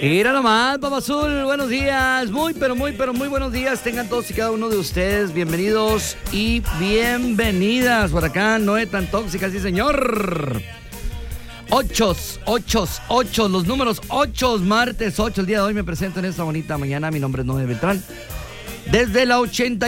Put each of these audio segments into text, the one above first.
Mira nomás, Papá Azul, buenos días, muy buenos días. Tengan todos y cada uno de ustedes bienvenidos y bienvenidas. Por acá, Noé tan tóxica, sí señor. Ochos, los números 8, martes 8. El día de hoy me presento en esta bonita mañana. Mi nombre es Noé Beltrán. Desde la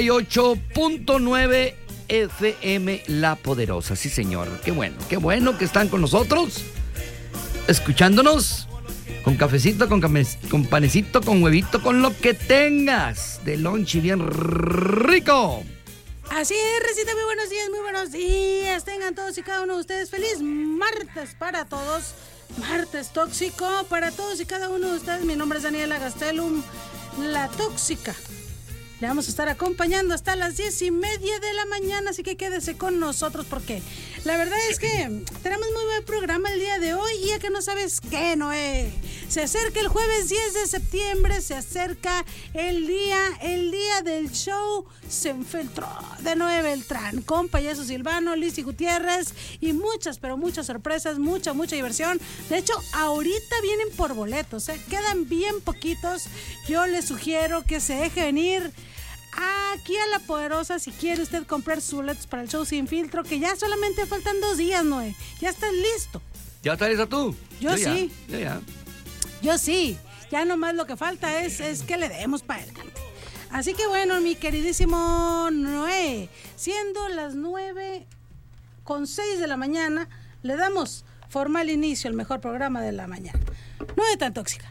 88.9 FM La Poderosa, sí señor. Qué bueno que están con nosotros, escuchándonos. Con cafecito, con panecito, con huevito, con lo que tengas de lonche bien rico. Así es, Recita, muy buenos días. Tengan todos y cada uno de ustedes feliz martes para todos. Martes tóxico para todos y cada uno de ustedes. Mi nombre es Daniela Gastelum, la tóxica. Le vamos a estar acompañando hasta las 10:30 de la mañana, así que quédese con nosotros porque la verdad es que tenemos muy buen programa el día de hoy. Y ya que no sabes qué, Noé, se acerca el jueves 10 de septiembre, se acerca el día del show Se Infiltró de Noé Beltrán, con Payaso Silvano, Lizzy Gutiérrez y muchas sorpresas, mucha diversión. De hecho, ahorita vienen por boletos, quedan bien poquitos. Yo les sugiero que se deje venir aquí a La Poderosa si quiere usted comprar sus boletos para el show Sin Filtro, que ya solamente faltan 2 días, Noé. Ya estás listo. ¿Ya estás lista tú? Yo sí. Ya. Yo sí. Ya nomás lo que falta es que le demos para adelante. Así que bueno, mi queridísimo Noé, siendo las 9:06 de la mañana, le damos formal inicio al mejor programa de la mañana. Noé tan tóxica.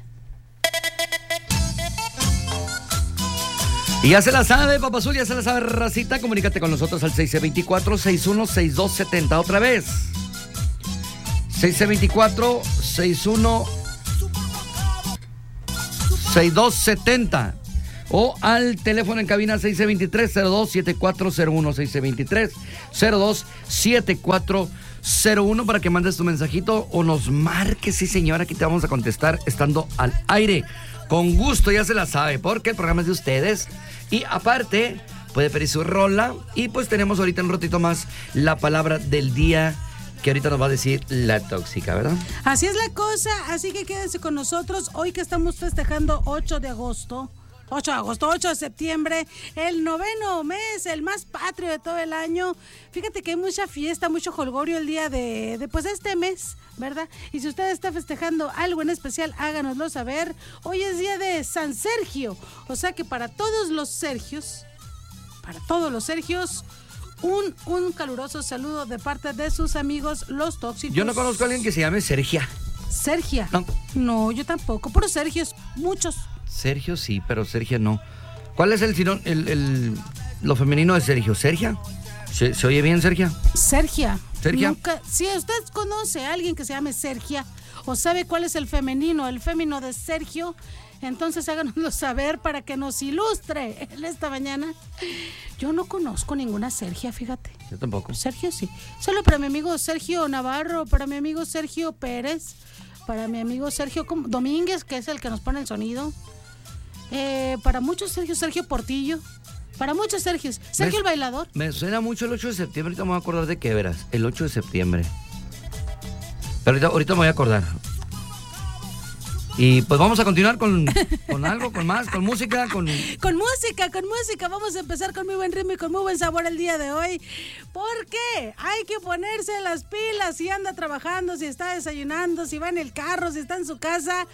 Y ya se la sabe, Papá Azul, ya se la sabe, racita. Comunícate con nosotros al 624-616270. Otra vez. 624-616270. O al teléfono en cabina 623-027401. 623-027401 para que mandes tu mensajito o nos marques. Sí, señora, aquí te vamos a contestar estando al aire. Con gusto, ya se la sabe, porque el programa es de ustedes. Y aparte, puede pedir su rola. Y pues tenemos ahorita un ratito más la palabra del día, que ahorita nos va a decir la tóxica, ¿verdad? Así es la cosa, así que quédense con nosotros. Hoy que estamos festejando 8 de septiembre, el 9º mes, el más patrio de todo el año. Fíjate que hay mucha fiesta, mucho jolgorio el día de este mes, ¿verdad? Y si usted está festejando algo en especial, háganoslo saber. Hoy es día de San Sergio, o sea que para todos los Sergios, un caluroso saludo de parte de sus amigos los tóxicos. Yo no conozco a alguien que se llame Sergia. ¿Sergia? No, yo tampoco, pero Sergios, muchos. Sergio sí, pero Sergia no. ¿Cuál es lo femenino de Sergio? ¿Sergia? ¿Se oye bien, Sergia? Sergia. Nunca, si usted conoce a alguien que se llame Sergia o sabe cuál es el fémino de Sergio, entonces háganoslo saber para que nos ilustre en esta mañana. Yo no conozco ninguna Sergia, fíjate. Yo tampoco. Sergio sí. Solo para mi amigo Sergio Navarro, para mi amigo Sergio Pérez, para mi amigo Sergio Domínguez, que es el que nos pone el sonido. Para muchos Sergio Portillo, para muchos Sergios. Sergio el bailador. Me suena mucho el 8 de septiembre, ahorita me voy a acordar de qué verás. El 8 de septiembre. Pero ahorita me voy a acordar. Y pues vamos a continuar con algo, con más, con música, con música. Vamos a empezar con muy buen ritmo y con muy buen sabor el día de hoy. Porque hay que ponerse las pilas si anda trabajando, si está desayunando, si va en el carro, si está en su casa.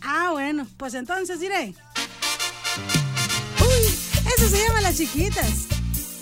Bueno, pues entonces diré. Uy, eso se llama Las Chiquitas.